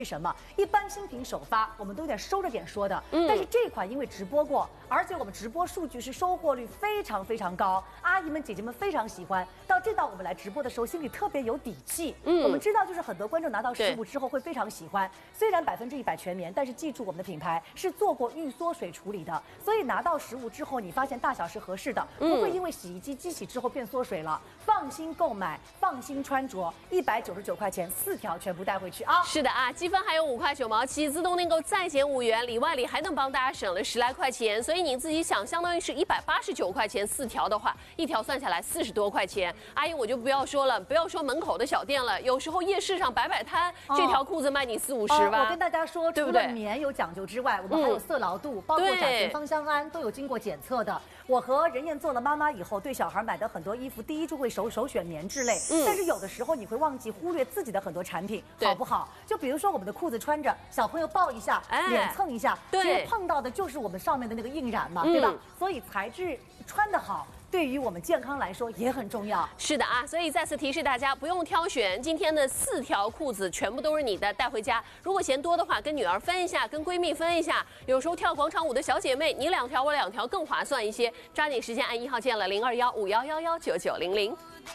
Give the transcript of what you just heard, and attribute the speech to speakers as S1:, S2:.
S1: 为什么一般新品首发我们都有点收着点说的，但是这款因为直播过，而且我们直播数据是收获率非常高，阿姨们姐姐们非常喜欢。到这档我们来直播的时候，心里特别有底气。我们知道就是很多观众拿到实物之后会非常喜欢，虽然100%全棉，但是记住我们的品牌是做过预缩水处理的，所以拿到实物之后，你发现大小是合适的，不会因为洗衣机机洗之后变缩水了。放心购买，放心穿着，199块钱4条全部带回去啊！
S2: 是的啊，积分还有5块9毛7，自动订购再减5元，里外里还能帮大家省了10来块钱，所以你自己想，相当于是189块钱4条的话，一条算下来40多块钱。阿姨我就不要说了，不要说门口的小店了，有时候夜市上摆摊，这条裤子卖你40、50吧。
S1: 我跟大家说，除了棉有讲究之外，我们还有色牢度，包括甲醛、芳香胺都有经过检测的。我和任燕做了妈妈以后，对小孩买的很多衣服，第一就会首选棉质类，但是有的时候你会忘记忽略自己的很多产品，好不好？就比如说我们的裤子穿着，小朋友抱一下，脸蹭一下，其实碰到的就是我们上面的那个印染嘛，对吧？所以材质穿得好，对于我们健康来说也很重要。
S2: 是的啊，所以再次提示大家，不用挑选，今天的4条裤子全部都是你的，带回家。如果嫌多的话，跟女儿分一下，跟闺蜜分一下。有时候跳广场舞的小姐妹，你2条我2条更划算一些。抓紧时间按1号键了，0215111990。